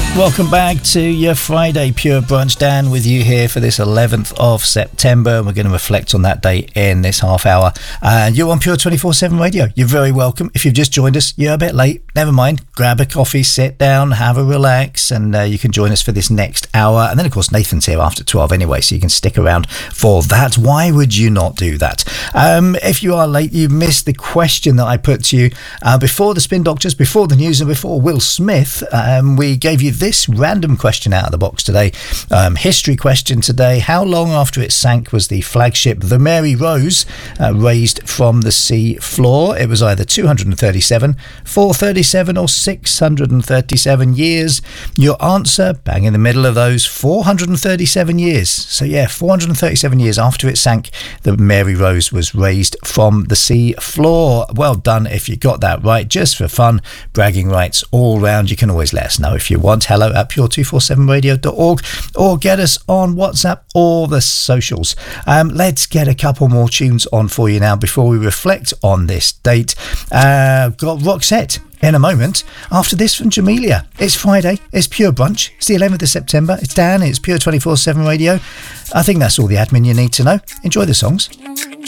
Welcome back to your Friday Pure Brunch. Dan with you here for this 11th of September. We're going to reflect on that day in this half hour. And you're on Pure 24/7 Radio. You're very welcome. If you've just joined us, you're a bit late. Never mind. Grab a coffee, sit down, have a relax, and you can join us for this next hour. And then, of course, Nathan's here after 12 anyway, so you can stick around for that. Why would you not do that? If you are late, you missed the question that I put to you before the Spin Doctors, before the news, and before Will Smith. We gave you this random question out of the box today. History question today. How long after it sank was the flagship the Mary Rose raised from the sea floor? It was either 237, 437 or 637 years. Your answer, bang in the middle of those, 437 years. So yeah, 437 years after it sank, the Mary Rose was raised from the sea floor. Well done if you got that right. Just for fun, bragging rights all round. You can always let us know if you want. Hello at pure247radio.org or get us on WhatsApp or the socials. Let's get a couple more tunes on for you now before we reflect on this date. Got Roxette in a moment. After this from Jamelia. It's Friday. It's Pure Brunch. It's the 11th of September. It's Dan. It's Pure 24/7 Radio. I think that's all the admin you need to know. Enjoy the songs.